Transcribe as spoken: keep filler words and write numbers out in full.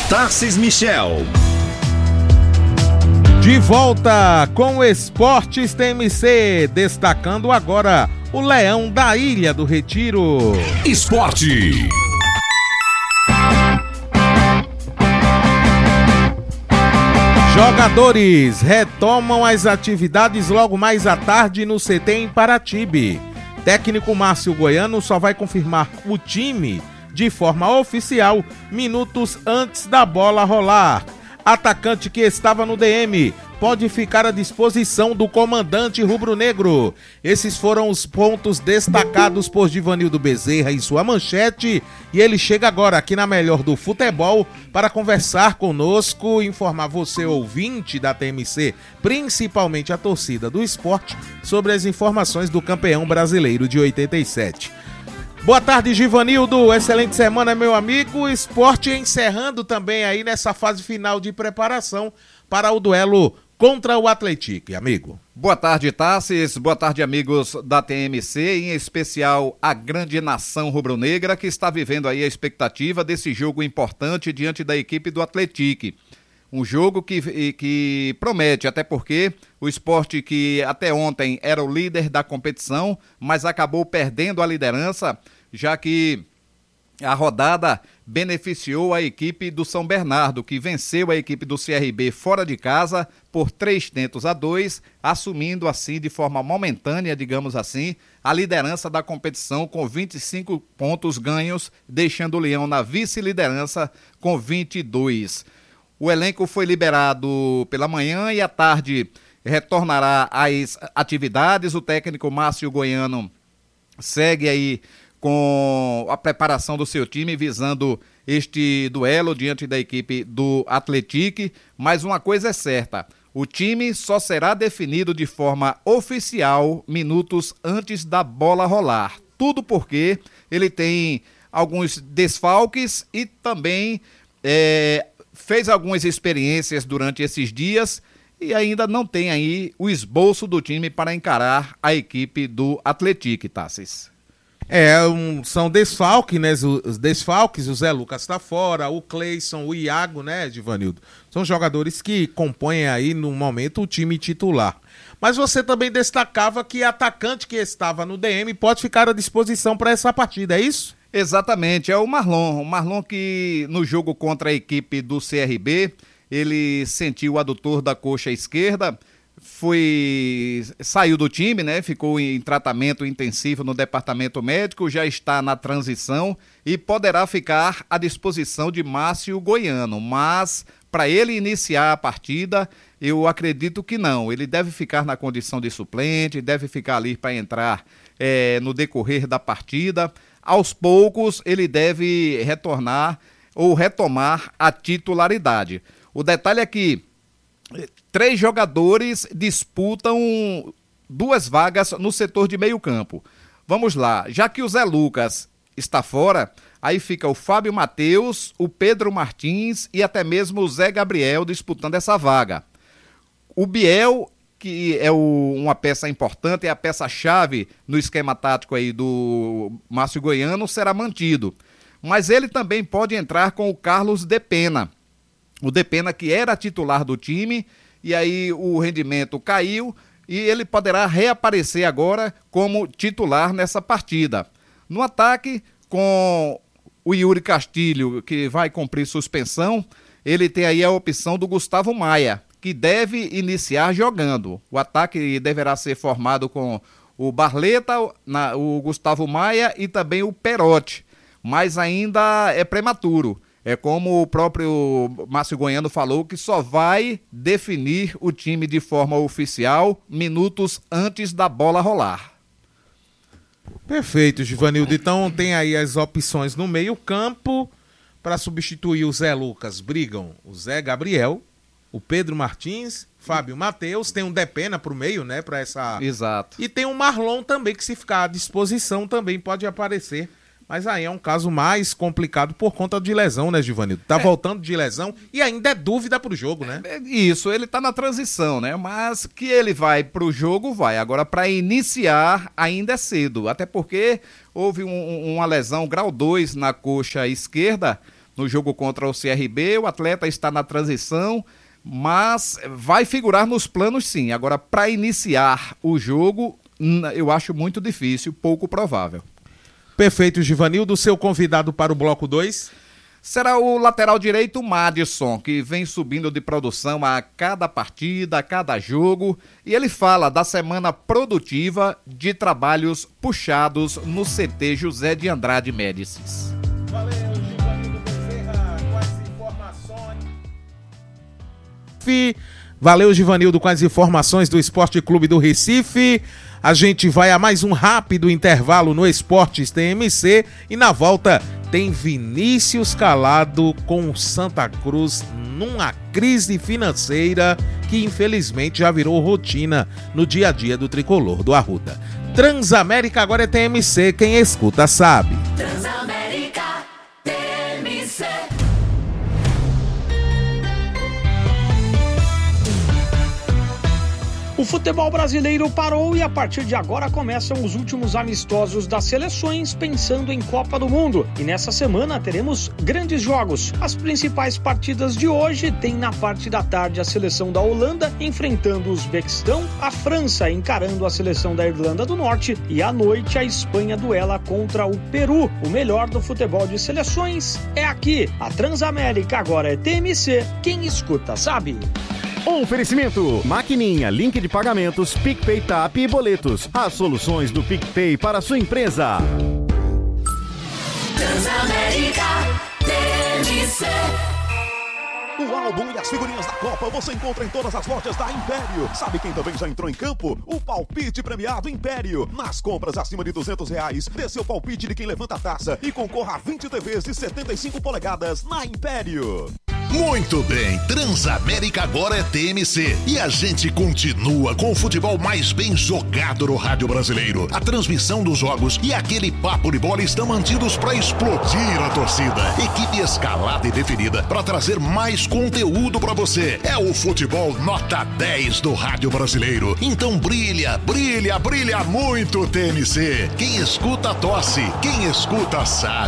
Tarcís Michel. De volta com o Esportes T M C, destacando agora o Leão da Ilha do Retiro. Esporte. Jogadores retomam as atividades logo mais à tarde no C T em Paratibe. Técnico Márcio Goiano só vai confirmar o time de forma oficial minutos antes da bola rolar. Atacante que estava no D M pode ficar à disposição do comandante rubro-negro. Esses foram os pontos destacados por Givanildo Bezerra em sua manchete, e ele chega agora aqui na Melhor do Futebol para conversar conosco, informar você, ouvinte da T M C, principalmente a torcida do esporte, sobre as informações do campeão brasileiro de oitenta e sete. Boa tarde, Givanildo, excelente semana, meu amigo. Esporte encerrando também aí nessa fase final de preparação para o duelo contra o Atlético, amigo. Boa tarde, Tarcís, boa tarde, amigos da T M C, em especial a grande nação rubro-negra que está vivendo aí a expectativa desse jogo importante diante da equipe do Atlético. Um jogo que, que promete, até porque o Sport, que até ontem era o líder da competição, mas acabou perdendo a liderança, já que a rodada beneficiou a equipe do São Bernardo, que venceu a equipe do C R B fora de casa por três tentos a dois, assumindo assim de forma momentânea, digamos assim, a liderança da competição com vinte e cinco pontos ganhos, deixando o Leão na vice-liderança com vinte e dois. O elenco foi liberado pela manhã e à tarde retornará às atividades. O técnico Márcio Goiano segue aí com a preparação do seu time visando este duelo diante da equipe do Atlético, mas uma coisa é certa, o time só será definido de forma oficial minutos antes da bola rolar, tudo porque ele tem alguns desfalques e também é, fez algumas experiências durante esses dias e ainda não tem aí o esboço do time para encarar a equipe do Atlético, Tassis. É, um, são desfalques, né? Os desfalques, o Zé Lucas está fora, o Cleison, o Iago, né, Givanildo? São jogadores que compõem aí, no momento, o time titular. Mas você também destacava que atacante que estava no D M pode ficar à disposição para essa partida, é isso? Exatamente, é o Marlon. O Marlon que no jogo contra a equipe do C R B, ele sentiu o adutor da coxa esquerda, foi saiu do time, né? Ficou em tratamento intensivo no departamento médico, já está na transição e poderá ficar à disposição de Márcio Goiano, mas para ele iniciar a partida, eu acredito que não, ele deve ficar na condição de suplente, deve ficar ali para entrar é, no decorrer da partida. Aos poucos ele deve retornar ou retomar a titularidade. O detalhe é que três jogadores disputam duas vagas no setor de meio campo. Vamos lá, já que o Zé Lucas está fora, aí fica o Fábio Matheus, o Pedro Martins e até mesmo o Zé Gabriel disputando essa vaga. O Biel, que é o, uma peça importante, é a peça-chave no esquema tático aí do Márcio Goiano, será mantido. Mas ele também pode entrar com o Carlos Depena. O Depena que era titular do time, e aí o rendimento caiu, e ele poderá reaparecer agora como titular nessa partida. No ataque, com o Yuri Castilho, que vai cumprir suspensão, ele tem aí a opção do Gustavo Maia, que deve iniciar jogando. O ataque deverá ser formado com o Barleta, na, o Gustavo Maia e também o Perotti, mas ainda é prematuro. É como o próprio Márcio Goiano falou, que só vai definir o time de forma oficial minutos antes da bola rolar. Perfeito, Givanildo. Então tem aí as opções no meio campo para substituir o Zé Lucas. Brigam o Zé Gabriel, o Pedro Martins, Fábio Matheus, tem um Depena pro meio, né, para essa... Exato. E tem um Marlon também, que se ficar à disposição também pode aparecer. Mas aí é um caso mais complicado por conta de lesão, né, Givanildo? Tá é. voltando de lesão e ainda é dúvida pro jogo, né? É, isso, ele tá na transição, né? Mas que ele vai pro jogo, vai. Agora, para iniciar, ainda é cedo. Até porque houve um, uma lesão grau dois na coxa esquerda no jogo contra o C R B. O atleta está na transição, mas vai figurar nos planos sim. Agora, para iniciar o jogo, eu acho muito difícil, pouco provável. Perfeito, Givanildo. Seu convidado para o bloco dois? Será o lateral direito Madison, que vem subindo de produção a cada partida, a cada jogo. E ele fala da semana produtiva de trabalhos puxados no C T José de Andrade Médicis. Valeu, Givanildo Bezerra, com as informações. Valeu, Givanildo, com as informações do Esporte Clube do Recife. A gente vai a mais um rápido intervalo no Esportes T M C e na volta tem Vinícius Calado com o Santa Cruz numa crise financeira que infelizmente já virou rotina no dia a dia do tricolor do Arruda. Transamérica agora é T M C, quem escuta sabe. Transamérica T M C. O futebol brasileiro parou e a partir de agora começam os últimos amistosos das seleções pensando em Copa do Mundo. E nessa semana teremos grandes jogos. As principais partidas de hoje tem na parte da tarde a seleção da Holanda enfrentando o Uzbequistão, a França encarando a seleção da Irlanda do Norte e à noite a Espanha duela contra o Peru. O melhor do futebol de seleções é aqui. A Transamérica agora é T M C. Quem escuta sabe. Oferecimento, Maquininha, link de pagamentos, PicPay, Tap e boletos. As soluções do PicPay para a sua empresa. Transamérica T M C. O álbum e as figurinhas da Copa você encontra em todas as lojas da Império. Sabe quem também já entrou em campo? O palpite premiado Império. Nas compras acima de duzentos reais, dê seu palpite de quem levanta a taça e concorra a vinte T Vs de setenta e cinco polegadas na Império. Muito bem, Transamérica agora é T M C e a gente continua com o futebol mais bem jogado no rádio brasileiro. A transmissão dos jogos e aquele papo de bola estão mantidos para explodir a torcida. Equipe escalada e definida para trazer mais conteúdo para você. É o futebol nota dez do rádio brasileiro. Então brilha, brilha, brilha muito T M C. Quem escuta tosse, quem escuta sabe.